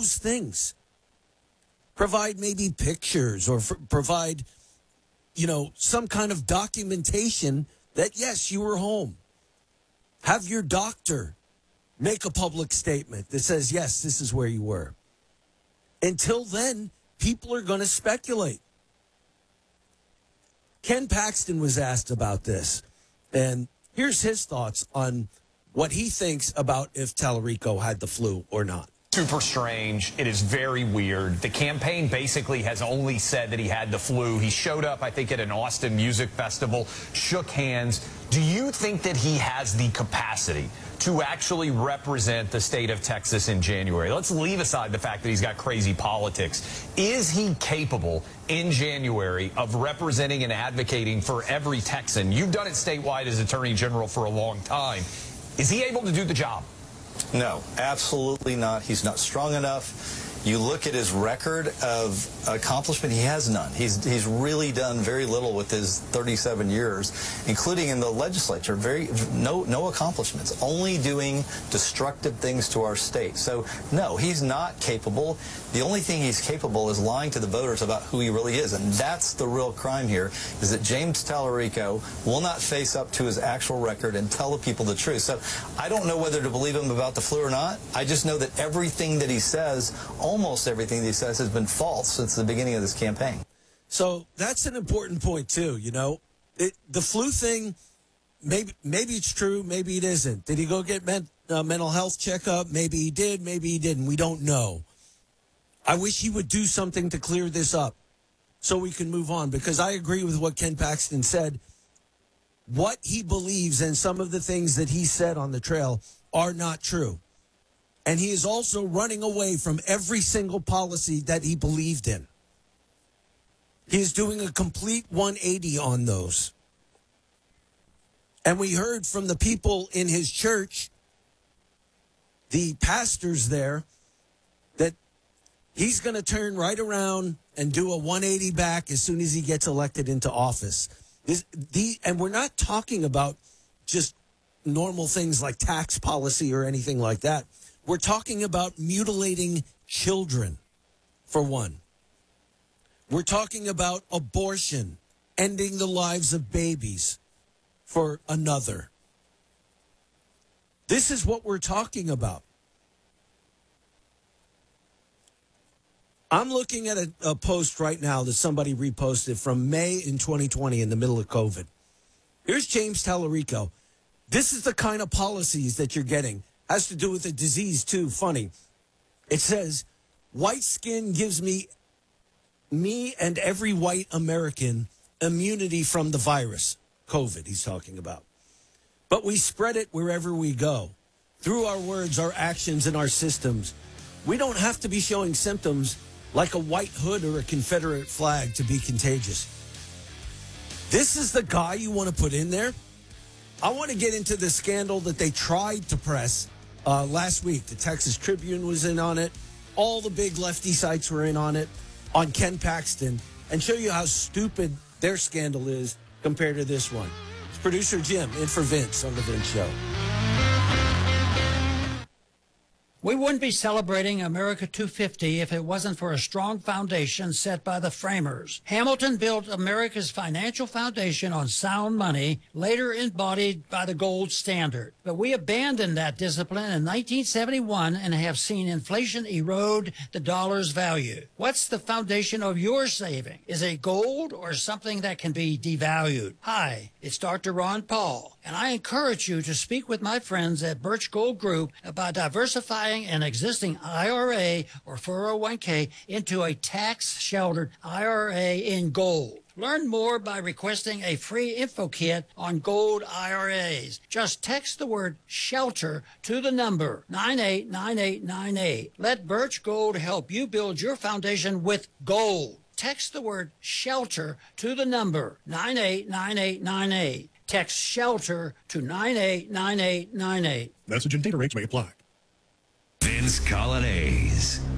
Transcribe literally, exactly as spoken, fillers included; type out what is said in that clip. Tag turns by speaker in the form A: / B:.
A: those things. Provide maybe pictures or f- provide, you know, some kind of documentation that, yes, you were home. Have your doctor make a public statement that says, yes, this is where you were. Until then, people are going to speculate. Ken Paxton was asked about this, and here's his thoughts on what he thinks about if Tallarico had the flu or not.
B: Super strange. It is very weird. The campaign basically has only said that he had the flu. He showed up, I think, at an Austin music festival, shook hands. Do you think that he has the capacity to actually represent the state of Texas in January? Let's leave aside the fact that he's got crazy politics. Is he capable in January of representing and advocating for every Texan? You've done it statewide as Attorney General for a long time. Is he able to do the job?
C: No, absolutely not. He's not strong enough. You look at his record of accomplishment, he has none. He's, he's really done very little with his thirty-seven years, including in the legislature. Very no, no accomplishments, only doing destructive things to our state. So, no, he's not capable. The only thing he's capable is lying to the voters about who he really is, and that's the real crime here, is that James Tallarico will not face up to his actual record and tell the people the truth. So I don't know whether to believe him about the flu or not. I just know that everything that he says, almost everything that he says, has been false since the beginning of this campaign.
A: So that's an important point, too, you know. It, the flu thing, maybe maybe it's true, maybe it isn't. Did he go get men, uh, mental health checkup? Maybe he did, maybe he didn't. We don't know. I wish he would do something to clear this up so we can move on, because I agree with what Ken Paxton said. What he believes and some of the things that he said on the trail are not true. And he is also running away from every single policy that he believed in. He is doing a complete one eighty on those. And we heard from the people in his church, the pastors there, that he's going to turn right around and do a one eighty back as soon as he gets elected into office. This, the, and we're not talking about just normal things like tax policy or anything like that. We're talking about mutilating children, for one. We're talking about abortion, ending the lives of babies, for another. This is what we're talking about. I'm looking at a, a post right now that somebody reposted from May in twenty twenty in the middle of COVID. Here's James Tallarico. This is the kind of policies that you're getting. Has to do with the disease, too. Funny. It says, white skin gives me, me and every white American immunity from the virus. COVID, he's talking about. But we spread it wherever we go. Through our words, our actions, and our systems. We don't have to be showing symptoms like a white hood or a Confederate flag to be contagious. This is the guy you want to put in there? I want to get into the scandal that they tried to press uh, last week. The Texas Tribune was in on it. All the big lefty sites were in on it, on Ken Paxton, and show you how stupid their scandal is compared to this one. It's producer Jim in for Vince on The Vince Show.
D: We wouldn't be celebrating America two fifty if it wasn't for a strong foundation set by the framers. Hamilton built America's financial foundation on sound money, later embodied by the gold standard. But we abandoned that discipline in nineteen seventy-one and have seen inflation erode the dollar's value. What's the foundation of your saving? Is it gold or something that can be devalued? Hi, it's Doctor Ron Paul, and I encourage you to speak with my friends at Birch Gold Group about diversifying an existing I R A or four oh one k into a tax-sheltered I R A in gold. Learn more by requesting a free info kit on gold I R As. Just text the word SHELTER to the number nine eight nine eight nine eight. Let Birch Gold help you build your foundation with gold. Text the word SHELTER to the number nine eight nine eight nine eight. Text SHELTER to nine eight nine eight nine eight.
E: Message and data rates may apply.
F: Vince Colonnese.